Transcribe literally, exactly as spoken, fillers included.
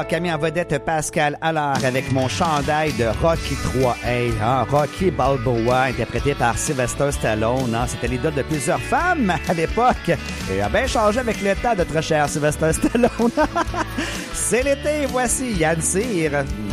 Camille en vedette Pascal Allard avec mon chandail de Rocky trois. Hey, hein, Rocky Balboa, interprété par Sylvester Stallone. Hein, c'était l'idole de plusieurs femmes à l'époque. Et a bien changé avec le temps, notre cher Sylvester Stallone. C'est l'été, voici Yann Cyr.